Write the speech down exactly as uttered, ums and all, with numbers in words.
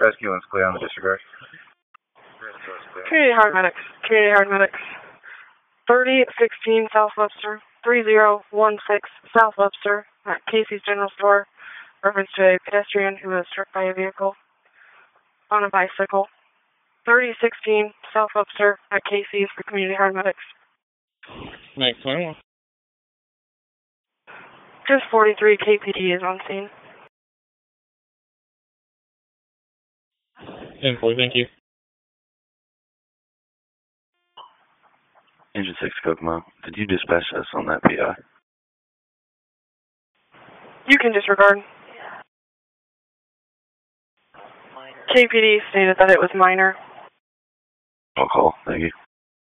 Rescue and clear on the disregard. Community Hard Medics. Community Hard Medics. thirty sixteen South Webster. three zero one six South Webster at Casey's General Store. Reference to a pedestrian who was struck by a vehicle on a bicycle. thirty sixteen South Webster at Casey's for Community Hard Medics. Next one. Just forty-three K P D is on scene. ten four, thank you. Engine six Kokomo, did you dispatch us on that P I? You can disregard. K P D stated that it was minor. I'll call, thank you.